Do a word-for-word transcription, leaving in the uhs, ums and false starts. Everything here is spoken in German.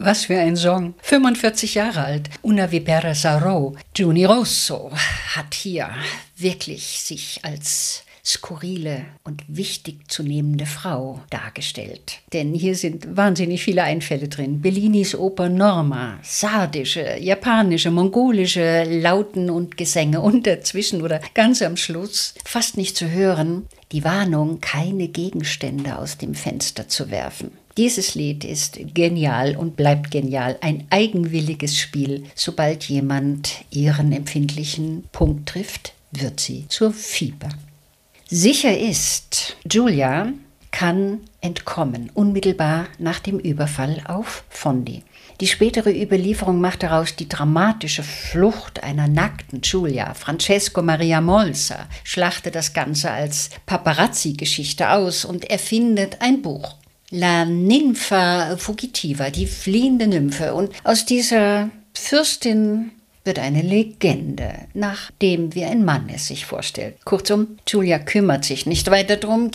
Was für ein Song. fünfundvierzig Jahre alt. Una Vipera Sarò. Giuni Rosso hat hier wirklich sich als skurrile und wichtig zu nehmende Frau dargestellt. Denn hier sind wahnsinnig viele Einfälle drin. Bellinis Oper Norma, sardische, japanische, mongolische Lauten und Gesänge und dazwischen oder ganz am Schluss, fast nicht zu hören, die Warnung, keine Gegenstände aus dem Fenster zu werfen. Dieses Lied ist genial und bleibt genial, ein eigenwilliges Spiel. Sobald jemand ihren empfindlichen Punkt trifft, wird sie zur Fieber. Sicher ist, Giulia kann entkommen, unmittelbar nach dem Überfall auf Fondi. Die spätere Überlieferung macht daraus die dramatische Flucht einer nackten Giulia. Francesco Maria Molsa schlachtet das Ganze als Paparazzi-Geschichte aus und erfindet ein Buch. La Ninfa Fugitiva, die fliehende Nymphe. Und aus dieser Fürstin wird eine Legende, nachdem wie ein Mann es sich vorstellt. Kurzum, Giulia kümmert sich nicht weiter drum,